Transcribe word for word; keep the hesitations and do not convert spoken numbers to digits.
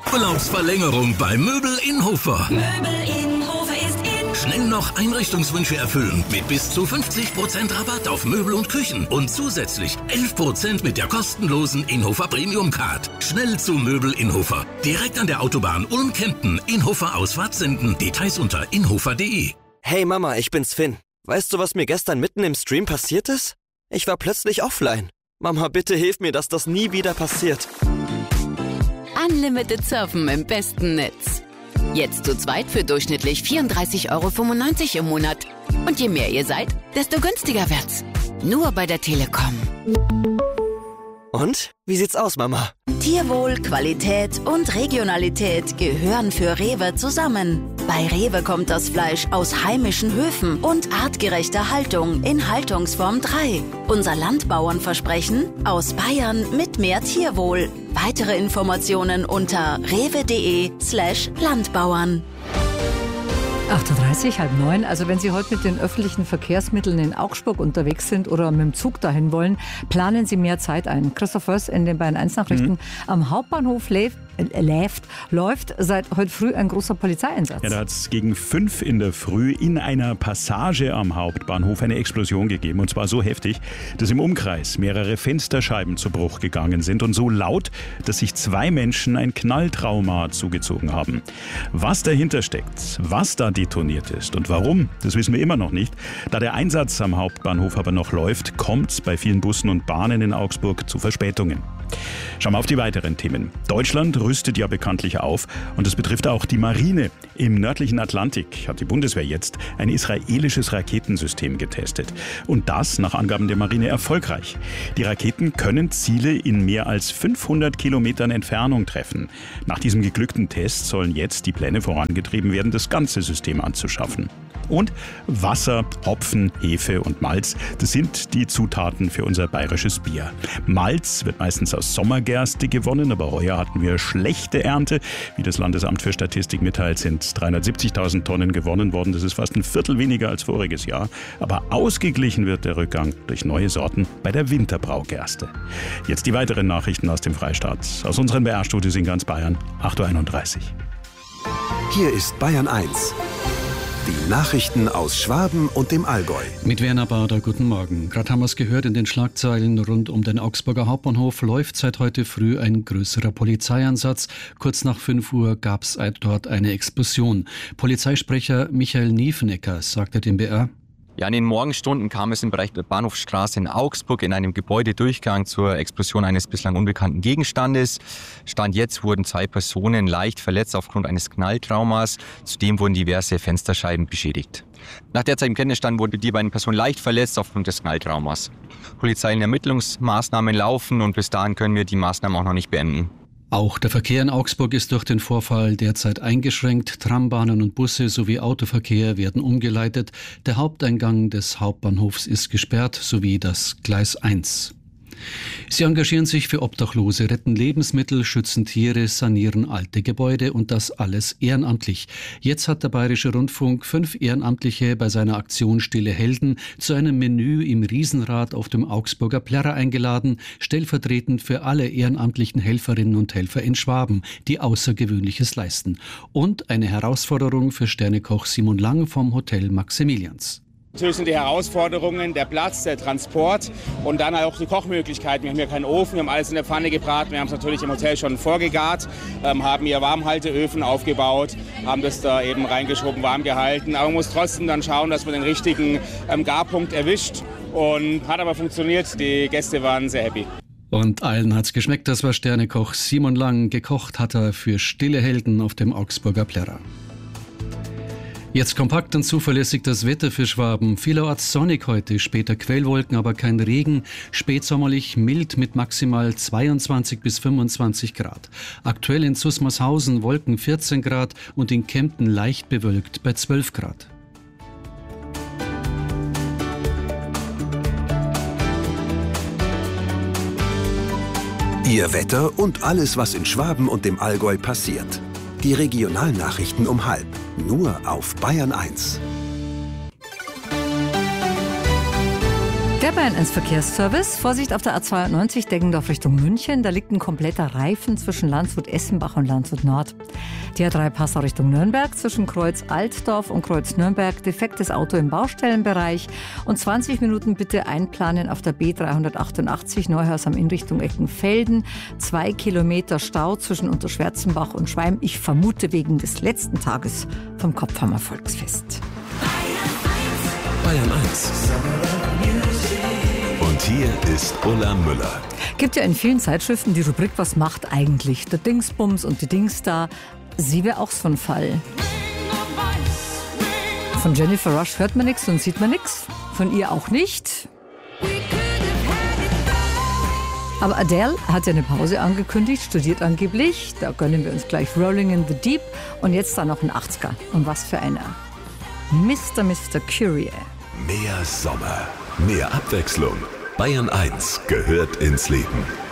Urlaubsverlängerung bei Möbel in Hofer. Möbel in Hofer ist in. Schnell noch Einrichtungswünsche erfüllen mit bis zu fünfzig Prozent Rabatt auf Möbel und Küchen und zusätzlich elf Prozent mit der kostenlosen Inhofer Premium Card. Schnell zu Möbel in Hofer. Direkt an der Autobahn Ulm-Kempten. Inhofer Ausfahrt senden. Details unter inhofer punkt de. Hey Mama, ich bin's Finn. Weißt du, was mir gestern mitten im Stream passiert ist? Ich war plötzlich offline. Mama, bitte hilf mir, dass das nie wieder passiert. Unlimited Surfen im besten Netz. Jetzt zu zweit für durchschnittlich vierunddreißig Euro fünfundneunzig im Monat. Und je mehr ihr seid, desto günstiger wird's. Nur bei der Telekom. Und? Wie sieht's aus, Mama? Tierwohl, Qualität und Regionalität gehören für Rewe zusammen. Bei Rewe kommt das Fleisch aus heimischen Höfen und artgerechter Haltung in Haltungsform drei. Unser Landbauernversprechen: aus Bayern mit mehr Tierwohl. Weitere Informationen unter rewe.de slash Landbauern. acht Uhr dreißig, halb neun. Also wenn Sie heute mit den öffentlichen Verkehrsmitteln in Augsburg unterwegs sind oder mit dem Zug dahin wollen, planen Sie mehr Zeit ein. Christoph Wörs in den Bayern eins Nachrichten. Mhm. Am Hauptbahnhof läuft, äh, läuft, läuft seit heute früh ein großer Polizeieinsatz. Ja, da hat es gegen fünf in der Früh in einer Passage am Hauptbahnhof eine Explosion gegeben. Und zwar so heftig, dass im Umkreis mehrere Fensterscheiben zu Bruch gegangen sind. Und so laut, dass sich zwei Menschen ein Knalltrauma zugezogen haben. Was dahinter steckt, was da detoniert ist und warum, das wissen wir immer noch nicht. Da der Einsatz am Hauptbahnhof aber noch läuft, kommt es bei vielen Bussen und Bahnen in Augsburg zu Verspätungen. Schauen wir auf die weiteren Themen. Deutschland rüstet ja bekanntlich auf und das betrifft auch die Marine. Im nördlichen Atlantik hat die Bundeswehr jetzt ein israelisches Raketensystem getestet. Und das nach Angaben der Marine erfolgreich. Die Raketen können Ziele in mehr als fünfhundert Kilometern Entfernung treffen. Nach diesem geglückten Test sollen jetzt die Pläne vorangetrieben werden, das ganze System anzuschaffen. Und Wasser, Hopfen, Hefe und Malz, das sind die Zutaten für unser bayerisches Bier. Malz wird meistens aus Sommergerste gewonnen, aber heuer hatten wir schlechte Ernte. Wie das Landesamt für Statistik mitteilt, sind dreihundertsiebzigtausend Tonnen gewonnen worden. Das ist fast ein Viertel weniger als voriges Jahr. Aber ausgeglichen wird der Rückgang durch neue Sorten bei der Winterbraugerste. Jetzt die weiteren Nachrichten aus dem Freistaat. Aus unseren B R-Studios in ganz Bayern, acht Uhr einunddreißig. Hier ist Bayern eins. Die Nachrichten aus Schwaben und dem Allgäu. Mit Werner Bader, guten Morgen. Gerade haben wir es gehört, in den Schlagzeilen rund um den Augsburger Hauptbahnhof läuft seit heute früh ein größerer Polizeieinsatz. Kurz nach fünf Uhr gab es dort eine Explosion. Polizeisprecher Michael Niefenecker sagte dem B R: Ja, in den Morgenstunden kam es im Bereich der Bahnhofstraße in Augsburg in einem Gebäudedurchgang zur Explosion eines bislang unbekannten Gegenstandes. Stand jetzt wurden zwei Personen leicht verletzt aufgrund eines Knalltraumas. Zudem wurden diverse Fensterscheiben beschädigt. Nach derzeitigem Kenntnisstand wurden die beiden Personen leicht verletzt aufgrund des Knalltraumas. Polizeiliche Ermittlungsmaßnahmen laufen und bis dahin können wir die Maßnahmen auch noch nicht beenden. Auch der Verkehr in Augsburg ist durch den Vorfall derzeit eingeschränkt. Trambahnen und Busse sowie Autoverkehr werden umgeleitet. Der Haupteingang des Hauptbahnhofs ist gesperrt, sowie das Gleis eins. Sie engagieren sich für Obdachlose, retten Lebensmittel, schützen Tiere, sanieren alte Gebäude und das alles ehrenamtlich. Jetzt hat der Bayerische Rundfunk fünf Ehrenamtliche bei seiner Aktion Stille Helden zu einem Menü im Riesenrad auf dem Augsburger Plärrer eingeladen, stellvertretend für alle ehrenamtlichen Helferinnen und Helfer in Schwaben, die Außergewöhnliches leisten. Und eine Herausforderung für Sternekoch Simon Lang vom Hotel Maximilians. Natürlich sind die Herausforderungen der Platz, der Transport und dann auch die Kochmöglichkeiten. Wir haben hier keinen Ofen, wir haben alles in der Pfanne gebraten. Wir haben es natürlich im Hotel schon vorgegart, ähm, haben hier Warmhalteöfen aufgebaut, haben das da eben reingeschoben, warm gehalten. Aber man muss trotzdem dann schauen, dass man den richtigen ähm, Garpunkt erwischt. Und hat aber funktioniert. Die Gäste waren sehr happy. Und allen hat's geschmeckt. Das war Sternekoch Simon Lang. Gekocht hat er für Stille Helden auf dem Augsburger Plärrer. Jetzt kompakt und zuverlässig das Wetter für Schwaben. Vielerorts sonnig heute, später Quellwolken, aber kein Regen. Spätsommerlich mild mit maximal zweiundzwanzig bis fünfundzwanzig Grad. Aktuell in Zusmarshausen Wolken vierzehn Grad und in Kempten leicht bewölkt bei zwölf Grad. Ihr Wetter und alles, was in Schwaben und dem Allgäu passiert. Die Regionalnachrichten um halb. Nur auf Bayern eins. Der Bayern eins Verkehrsservice. Vorsicht auf der A zweiundneunzig Deggendorf Richtung München. Da liegt ein kompletter Reifen zwischen Landshut-Essenbach und Landshut Nord. Die A drei Passau Richtung Nürnberg zwischen Kreuz Altdorf und Kreuz Nürnberg. Defektes Auto im Baustellenbereich. Und zwanzig Minuten bitte einplanen auf der B dreihundertachtundachtzig Neuhaus am Inn Richtung Eckenfelden. Zwei Kilometer Stau zwischen Unterschwärzenbach und Schweim. Ich vermute wegen des letzten Tages vom Kopfhammer Volksfest. Bayern eins. Und hier ist Ulla Müller. Gibt ja in vielen Zeitschriften die Rubrik Was macht eigentlich? Der Dingsbums und die Dingsda. Sie wäre auch so ein Fall. Von Jennifer Rush hört man nichts und sieht man nichts. Von ihr auch nicht. Aber Adele hat ja eine Pause angekündigt, studiert angeblich. Da gönnen wir uns gleich Rolling in the Deep. Und jetzt da noch ein achtziger. Und was für einer. Mister Mister Curie. Mehr Sommer, mehr Abwechslung. Bayern eins gehört ins Leben.